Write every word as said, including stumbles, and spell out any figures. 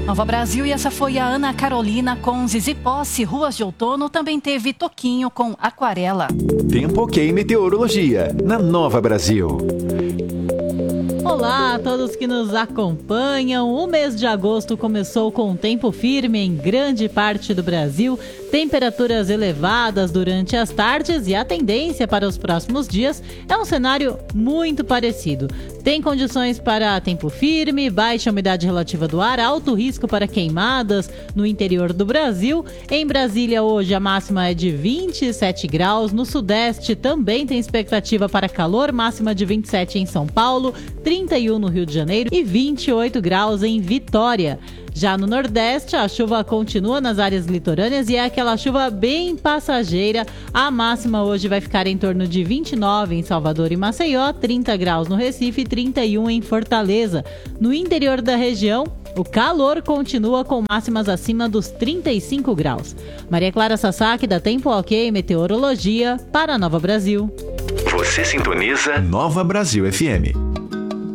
Nova Brasil, e essa foi a Ana Carolina com Zizi Posse. Ruas de Outono também teve Toquinho com Aquarela. Tempo Ok Meteorologia, na Nova Brasil. Olá a todos que nos acompanham. O mês de agosto começou com tempo firme em grande parte do Brasil, temperaturas elevadas durante as tardes, e a tendência para os próximos dias é um cenário muito parecido. Tem condições para tempo firme, baixa umidade relativa do ar, alto risco para queimadas no interior do Brasil. Em Brasília hoje a máxima é de vinte e sete graus, no Sudeste também tem expectativa para calor, máxima de vinte e sete em São Paulo, trinta e um no Rio de Janeiro e vinte e oito graus em Vitória. Já no Nordeste, a chuva continua nas áreas litorâneas e é aquela chuva bem passageira. A máxima hoje vai ficar em torno de vinte e nove em Salvador e Maceió, trinta graus no Recife e trinta e um em Fortaleza. No interior da região, o calor continua com máximas acima dos trinta e cinco graus. Maria Clara Sasaki, da Tempo Ok Meteorologia, para a Nova Brasil. Você sintoniza Nova Brasil F M.